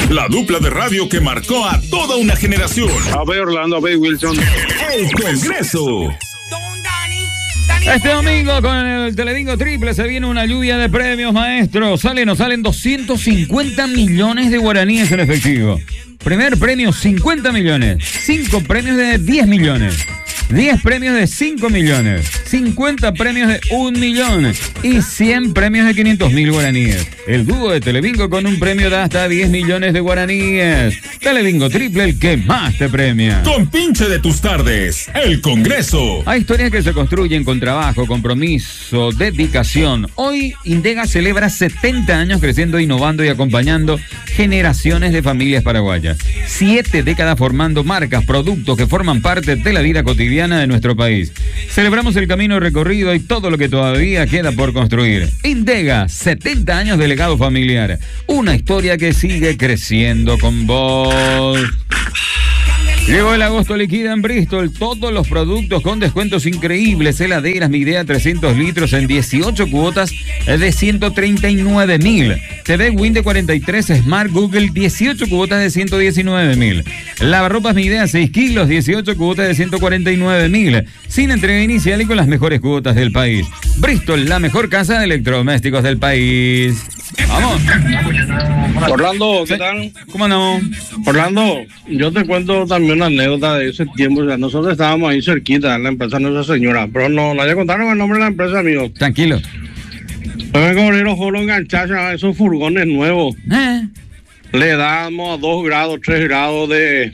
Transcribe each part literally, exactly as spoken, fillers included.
La dupla de radio que marcó a toda una generación. A ver, Orlando, a ver, Wilson. El Congreso. Este domingo con el Telebingo Triple se viene una lluvia de premios, maestro. Salen o salen doscientos cincuenta millones de guaraníes en efectivo. Primer premio, cincuenta millones. Cinco premios de diez millones. diez premios de cinco millones, cincuenta premios de un millón y cien premios de quinientos mil guaraníes. El dúo de Telebingo con un premio de hasta diez millones de guaraníes. Telebingo Triple, el que más te premia. Con pinche de tus tardes, el Congreso. Hay historias que se construyen con trabajo, compromiso, dedicación. Hoy Indega celebra setenta años creciendo, innovando y acompañando generaciones de familias paraguayas. Siete décadas formando marcas, productos que forman parte de la vida cotidiana de nuestro país. Celebramos el camino recorrido y todo lo que todavía queda por construir. Indega, setenta años de legado familiar. Una historia que sigue creciendo con vos. Llegó el agosto liquida en Bristol. Todos los productos con descuentos increíbles. Heladeras Midea trescientos litros en dieciocho cuotas de ciento treinta y nueve mil. T V Win de cuarenta y tres Smart Google dieciocho cuotas de ciento diecinueve mil. Lavarropas Midea seis kilos dieciocho cuotas de ciento cuarenta y nueve mil. Sin entrega inicial y con las mejores cuotas del país. Bristol, la mejor casa de electrodomésticos del país. Vamos. Orlando, ¿qué Sí. tal? ¿Cómo andamos? Orlando, yo te cuento también una anécdota de ese tiempo. O sea, nosotros estábamos ahí cerquita en la empresa de Nuestra Señora, pero no, no le contaron el nombre de la empresa, amigo. Tranquilo. Pues me cobrieron solo enganchar a esos furgones nuevos. ¿Eh? Le damos a dos grados, tres grados de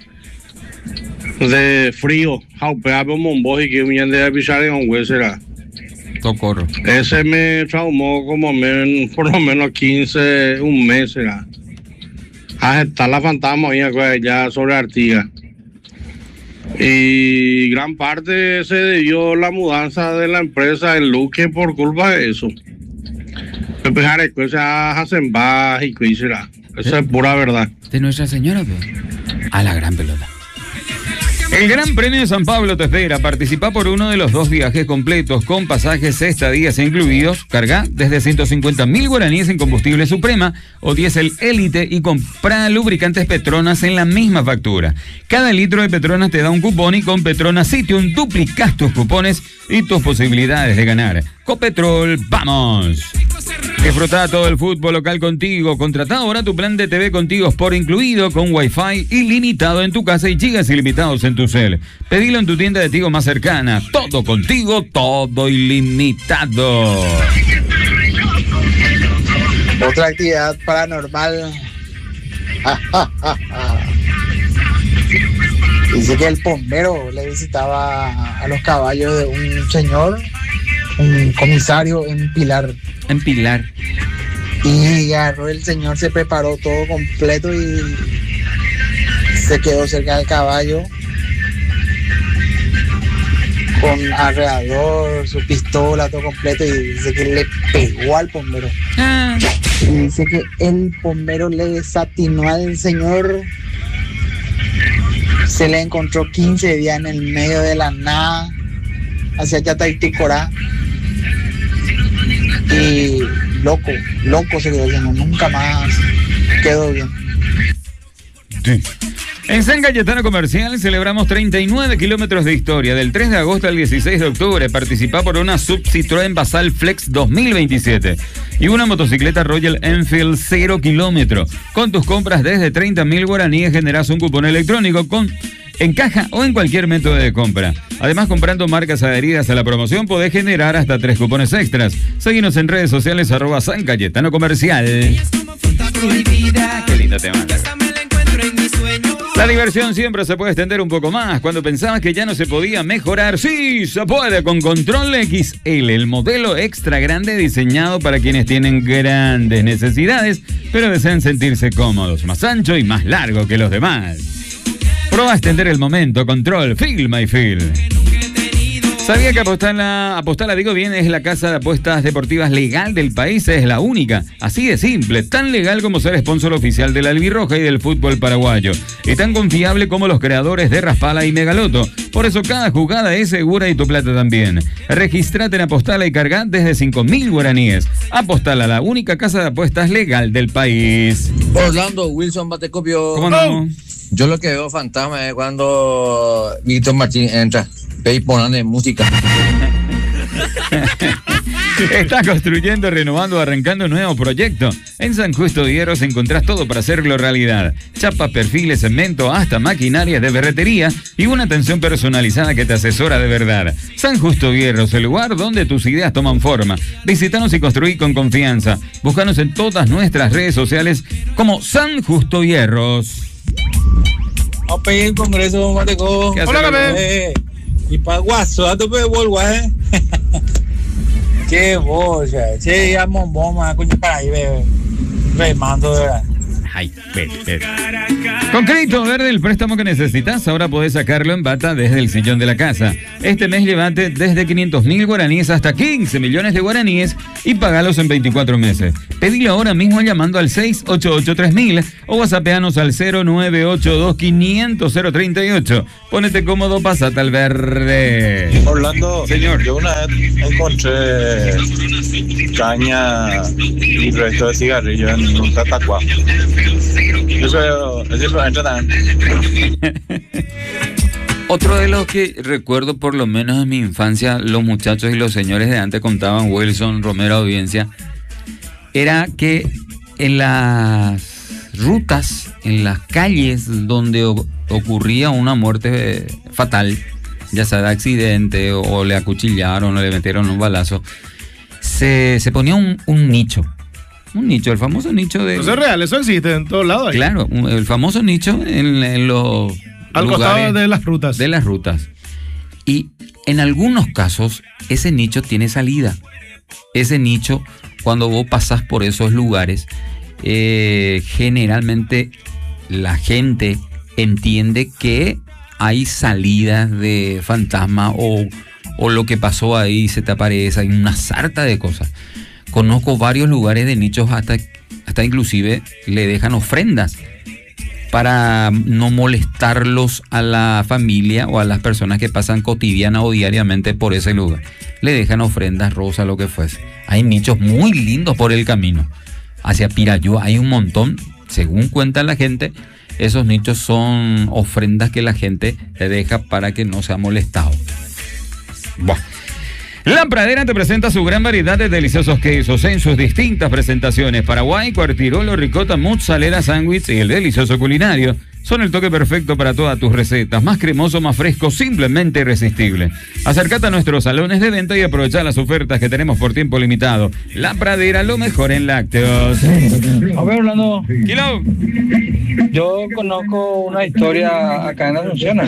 de frío. Jaupeabe un mombo y que viene de pisar en un huesera. Socorro. Ese me traumó como men, por lo menos quince, un mes era. Ah, está la fantasma ahí ya sobre Artigas. Y gran parte se debió la mudanza de la empresa en Luque por culpa de eso. Empezar a cosas hacen bajas y cosas. Eso es pura verdad. De Nuestra Señora, pues. A la gran pelota. El Gran Premio de San Pablo te espera. Participa por uno de los dos viajes completos con pasajes, estadías incluidos. Carga desde ciento cincuenta mil guaraníes en combustible Suprema o diésel Élite y compra lubricantes Petronas en la misma factura. Cada litro de Petronas te da un cupón y con Petronas Citium duplicas tus cupones y tus posibilidades de ganar. Copetrol, ¡vamos! Disfruta todo el fútbol local contigo. Contrata ahora tu plan de T V Contigo por incluido con Wi-Fi ilimitado en tu casa y gigas ilimitados en tu cel. Pedilo en tu tienda de Tigo más cercana. Todo contigo, todo ilimitado. Otra actividad paranormal. Dice que el bombero le visitaba a los caballos de un señor, un comisario en Pilar. En Pilar. Y agarró el señor, se preparó todo completo y se quedó cerca del caballo con alrededor, su pistola, todo completo, y dice que le pegó al bombero. Ah. Y dice que el bombero le desatinó al señor. Se le encontró quince días en el medio de la nada, hacia Yatayticorá. Y loco, loco se quedó diciendo, nunca más quedó bien. Sí. En San Cayetano Comercial celebramos treinta y nueve kilómetros de historia. Del tres de agosto al dieciséis de octubre participa por una Sub Citroën Basal Flex dos mil veintisiete y una motocicleta Royal Enfield cero kilómetro. Con tus compras desde treinta mil guaraníes generas un cupón electrónico con en caja o en cualquier método de compra. Además, comprando marcas adheridas a la promoción podés generar hasta tres cupones extras. Seguinos en redes sociales arroba San Cayetano Comercial. Qué lindo tema. La diversión siempre se puede extender un poco más. Cuando pensabas que ya no se podía mejorar, sí se puede con Control X L, el modelo extra grande diseñado para quienes tienen grandes necesidades, pero desean sentirse cómodos, más ancho y más largo que los demás. Prueba a extender el momento. Control, feel my feel. ¿Sabía que Apostala, Apostala Digo Bien es la casa de apuestas deportivas legal del país? Es la única, así de simple, tan legal como ser sponsor oficial de la albirroja y del fútbol paraguayo, y tan confiable como los creadores de Raspala y Megaloto. Por eso cada jugada es segura y tu plata también. Registrate en Apostala y carga desde cinco mil guaraníes. Apostala, la única casa de apuestas legal del país. Orlando, Wilson Batecopio. ¿Cómo andamos? Yo lo que veo fantasma es cuando Víctor Martín entra y ponen música. Estás construyendo, renovando, arrancando un nuevo proyecto. En San Justo de Hierros encontrás todo para hacerlo realidad. Chapas, perfiles, cemento, hasta maquinaria de ferretería y una atención personalizada que te asesora de verdad. San Justo de Hierros, el lugar donde tus ideas toman forma. Visítanos y construí con confianza. Búscanos en todas nuestras redes sociales como San Justo Hierros. Vamos a pedir el Congreso, Mateco. Hola, eh, y para guaso, a tope de bolwa, eh. Qué bocha, che, ya bomboma, coño, para ahí, bebé. Remando, de verdad. Ay, vete. Con Crédito Verde, el préstamo que necesitas, ahora podés sacarlo en bata desde el sillón de la casa. Este mes llévate desde quinientos mil guaraníes hasta quince millones de guaraníes y pagalos en veinticuatro meses. Pedilo ahora mismo llamando al seis ocho ocho tres mil o whatsappeanos al cero nueve ocho dos quinientos cero treinta y ocho. Ponete cómodo, pasate al verde. Orlando, señor, yo una vez encontré caña y resto de cigarrillo en un tatacuá. Eso es simplemente tan. Otro de los que recuerdo, por lo menos en mi infancia, los muchachos y los señores de antes contaban, Wilson, Romero, audiencia, era que en las rutas, en las calles donde o- ocurría una muerte fatal, ya sea de accidente o, o le acuchillaron o le metieron un balazo, se, se ponía un, un nicho. Un nicho, el famoso nicho de... Eso es real, eso existe en todos lados. Claro, un- el famoso nicho en, en los Al lugares costado de las rutas. de las rutas. Y en algunos casos, ese nicho tiene salida. Ese nicho, cuando vos pasás por esos lugares, eh, generalmente la gente entiende que hay salidas de fantasma o, o lo que pasó ahí se te aparece, hay una sarta de cosas. Conozco varios lugares de nichos hasta, hasta inclusive le dejan ofrendas para no molestarlos a la familia o a las personas que pasan cotidiana o diariamente por ese lugar. Le dejan ofrendas, rosas, lo que fuese. Hay nichos muy lindos por el camino. Hacia Pirayú hay un montón, según cuenta la gente, esos nichos son ofrendas que la gente le deja para que no sea molestado. Buah. La Pradera te presenta su gran variedad de deliciosos quesos en sus distintas presentaciones. Paraguay, cuartirolo, ricota, mozzarella, sándwich y el delicioso culinario son el toque perfecto para todas tus recetas. Más cremoso, más fresco, simplemente irresistible. Acércate a nuestros salones de venta y aprovecha las ofertas que tenemos por tiempo limitado. La Pradera, lo mejor en lácteos. A ver, Orlando, Kilo. yo conozco una historia acá en Asunción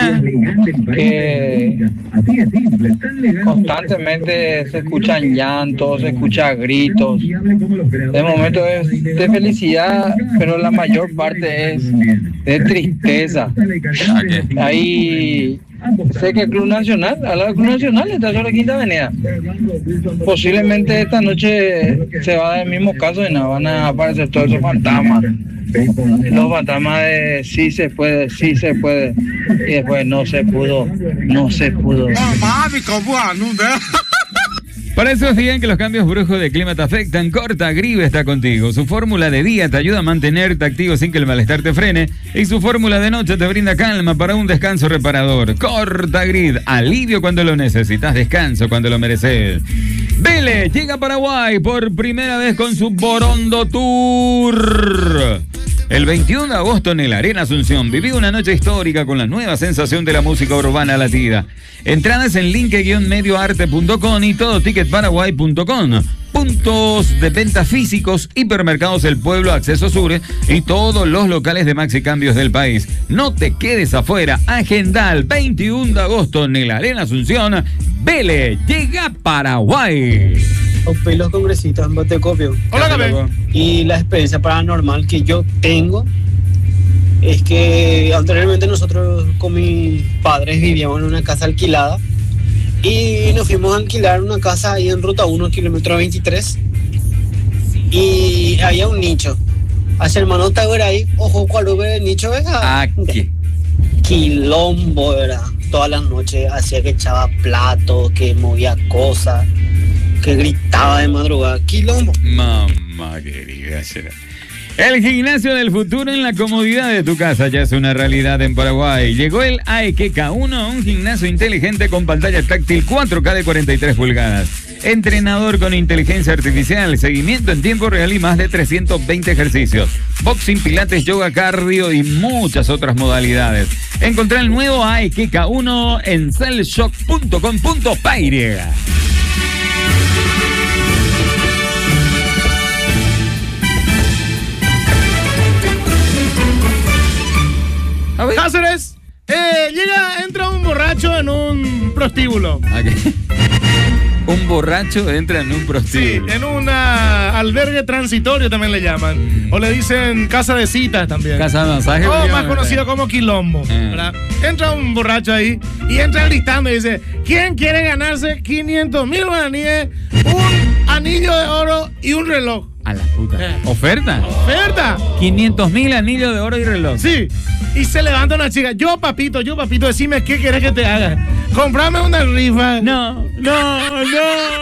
que constantemente se escuchan llantos, se escuchan gritos. De momento es de felicidad, pero la mayor parte es de tristeza. Okay. Ahí sé que el Club Nacional, al lado del Club Nacional está sobre Quinta Avenida. Posiblemente esta noche se va a dar el mismo caso y nos van a aparecer todos esos fantasmas. Los fantasmas de sí se puede, sí se puede. Y después no se pudo, no se pudo. Para esos días en que los cambios bruscos de clima te afectan, Cortagrid está contigo. Su fórmula de día te ayuda a mantenerte activo sin que el malestar te frene. Y su fórmula de noche te brinda calma para un descanso reparador. Cortagrid, alivio cuando lo necesitas, descanso cuando lo mereces. Vélez llega a Paraguay por primera vez con su Borondo Tour. El veintiuno de agosto en el Arena Asunción viví una noche histórica con la nueva sensación de la música urbana latida. Entradas en link guion medio arte punto com y todo ticket paraguay punto com. Puntos de venta físicos, hipermercados El Pueblo, Acceso Sur y todos los locales de Maxi Cambios del país. No te quedes afuera. Agenda el veintiuno de agosto en el Arena Asunción. Vélez llega a Paraguay. Soy los congresistas en Batecopio. Hola, Gabriel. Y la experiencia paranormal que yo tengo es que anteriormente nosotros con mis padres vivíamos en una casa alquilada y nos fuimos a alquilar una casa ahí en Ruta uno, kilómetro veintitrés, y había un nicho. Hacia hermano Taguer ahí, ojo, cuál era el nicho, ¿verdad? ¿A qué? Quilombo, ¿verdad? todas las noches, hacía que echaba platos, que movía cosas, que gritaba de madrugada. Quilombo. Mamá querida, será. El gimnasio del futuro en la comodidad de tu casa ya es una realidad en Paraguay. Llegó el A E Q K uno, un gimnasio inteligente con pantalla táctil cuatro K de cuarenta y tres pulgadas. Entrenador con inteligencia artificial, seguimiento en tiempo real y más de trescientos veinte ejercicios. Boxing, pilates, yoga, cardio y muchas otras modalidades. Encontrá el nuevo A E Q K uno en cellshock punto com punto p y. Cáceres, eh, llega, entra un borracho en un prostíbulo. Okay. Un borracho entra en un Sí, prostíbulo. en un albergue transitorio también le llaman. O le dicen casa de citas también. Casa de masaje. O más conocido como quilombo. Eh. ¿Verdad? Entra un borracho ahí y entra gritando y dice: ¿quién quiere ganarse quinientos mil guaraníes, un anillo de oro y un reloj? A la puta. Eh. ¿Oferta? ¿Oferta? quinientos mil anillos de oro y reloj. Sí. Y se levanta una chica: yo papito, yo papito, decime qué quieres que te haga. Comprame una rifa. No, no, no.